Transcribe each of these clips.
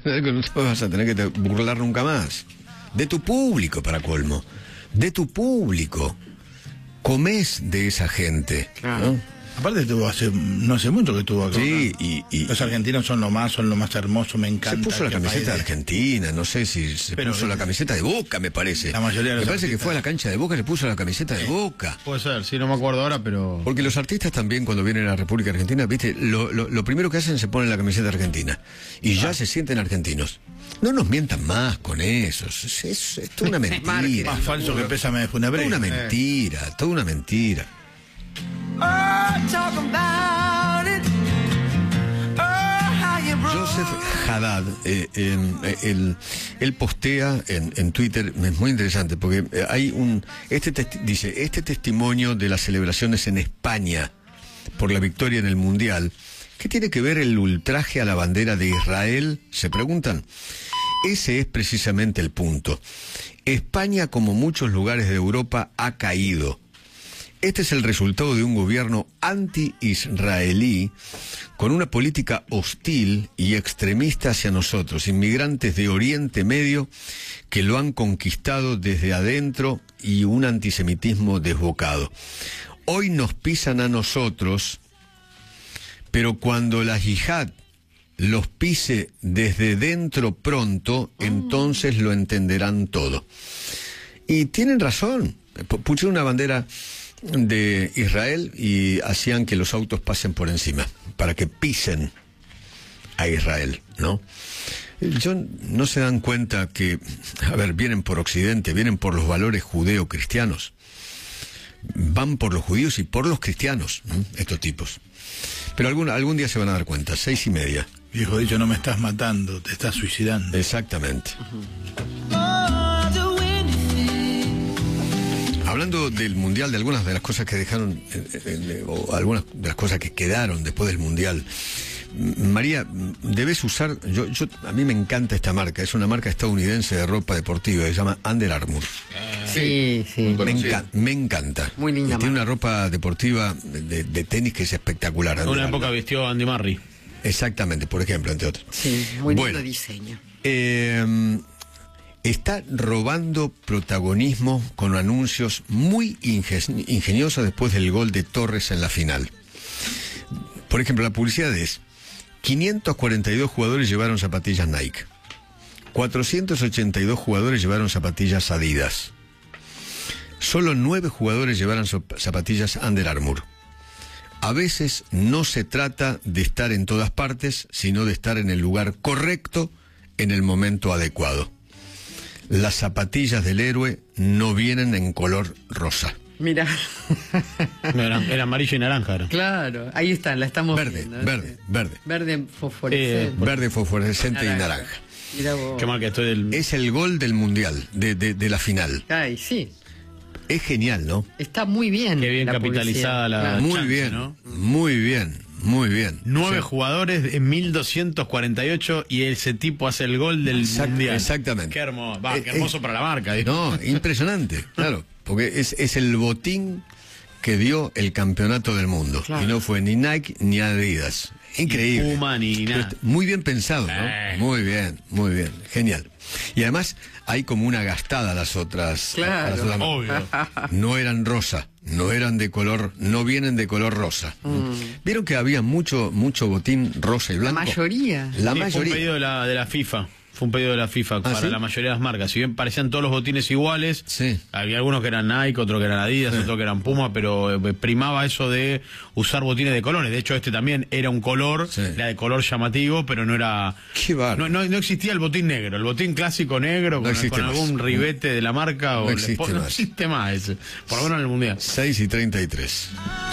No te vas a tener que burlar nunca más. De tu público, para colmo. De tu público. Comés de esa gente, ¿no? Aparte estuvo no hace mucho que estuvo acá. Sí, los argentinos son lo más hermoso, me encanta. Se puso la camiseta de Argentina, no sé si puso la camiseta de Boca, me parece. La mayoría de los me parece artistas. que fue a la cancha de Boca y le puso la camiseta de Boca. Puede ser, sí, no me acuerdo ahora, pero... Porque los artistas también, cuando vienen a la República Argentina, viste, lo primero que hacen es se ponen la camiseta argentina. Y ya se sienten argentinos. No nos mientan más con eso. Es toda una mentira. Más falso que Pésame de Funebre. Toda una mentira, toda una mentira. Joseph Haddad, él postea en Twitter, es muy interesante, porque hay dice, este testimonio de las celebraciones en España por la victoria en el Mundial, ¿qué tiene que ver el ultraje a la bandera de Israel? ¿Se preguntan? Ese es precisamente el punto. España, como muchos lugares de Europa, ha caído. Este es el resultado de un gobierno anti-israelí con una política hostil y extremista hacia nosotros, inmigrantes de Oriente Medio que lo han conquistado desde adentro y un antisemitismo desbocado. Hoy nos pisan a nosotros, pero cuando la yihad los pise desde dentro pronto, entonces lo entenderán todo. Y tienen razón. Pusieron una bandera de Israel y hacían que los autos pasen por encima para que pisen a Israel, ¿no? No se dan cuenta que, a ver, vienen por Occidente, vienen por los valores judeo-cristianos, van por los judíos y por los cristianos, ¿no? Estos tipos. Pero algún día se van a dar cuenta. 6:30. Viejo dicho, no me estás matando, te estás suicidando. Exactamente. Hablando del Mundial, de algunas de las cosas que dejaron, o algunas de las cosas que quedaron después del Mundial, María, debes usar, a mí me encanta esta marca, es una marca estadounidense de ropa deportiva, se llama Under Armour. Sí. Me encanta. Muy linda. Y tiene una ropa deportiva de tenis que es espectacular. En una época vistió Andy Murray. Exactamente, por ejemplo, entre otros. Sí, muy lindo diseño. Está robando protagonismo con anuncios muy ingeniosos después del gol de Torres en la final. Por ejemplo, la publicidad es: 542 jugadores llevaron zapatillas Nike, 482 jugadores llevaron zapatillas Adidas, solo 9 jugadores llevaron zapatillas Under Armour. A veces no se trata de estar en todas partes, sino de estar en el lugar correcto, en el momento adecuado. Las zapatillas del héroe no vienen en color rosa. Mira. Era amarillo y naranja. Era. Claro, ahí está, la estamos viendo. Verde. Verde fosforescente. Verde fosforescente y naranja. Mira vos. Qué mal que estoy del... Es el gol del Mundial, de la final. Ay, sí. Es genial, ¿no? Está muy bien. Qué bien capitalizada la... Claro. Muy chance, bien, ¿no? muy bien. 9 jugadores en 1248 y ese tipo hace el gol del Mundial. Exactamente. Qué hermoso, qué hermoso para la marca. No, impresionante, claro. Porque es el botín que dio el campeonato del mundo. Claro. Y no fue ni Nike ni Adidas. Increíble. Ni Puma ni nada. Muy bien pensado, ¿no? Muy bien, genial. Y además hay como una gastada a las otras. Claro. A las otras. Obvio. No eran rosa, no eran de color, no vienen de color rosa. ¿Vieron que había mucho botín rosa y blanco? La mayoría. La Sí, mayoría. fue un pedido de la FIFA. Fue un pedido de la FIFA para ¿sí? la mayoría de las marcas. Si bien parecían todos los botines iguales, Sí. había algunos que eran Nike, otros que eran Adidas, otros que eran Puma, pero primaba eso de usar botines de colores. De hecho, este también era un color, Sí. era de color llamativo, pero no era... Qué bárbaro. No existía el botín negro, el botín clásico negro No existe con más. algún ribete de la marca. No existe no más. existe más ese, por lo menos en el Mundial. 6:33.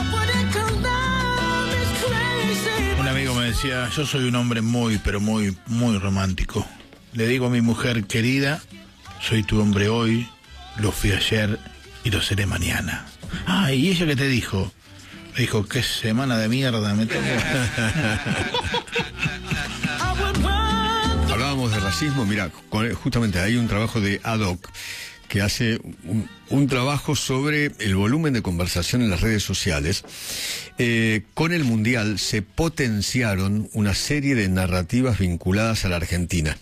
Un amigo me decía, yo soy un hombre muy, pero muy romántico. Le digo a mi mujer, querida, soy tu hombre hoy, lo fui ayer y lo seré mañana. Ah, ¿y ella qué te dijo? Me dijo, qué semana de mierda me tocó. Hablábamos de racismo, mira, justamente hay un trabajo de Ad Hoc que hace un trabajo sobre el volumen de conversación en las redes sociales. Con el Mundial se potenciaron una serie de narrativas vinculadas a la Argentina.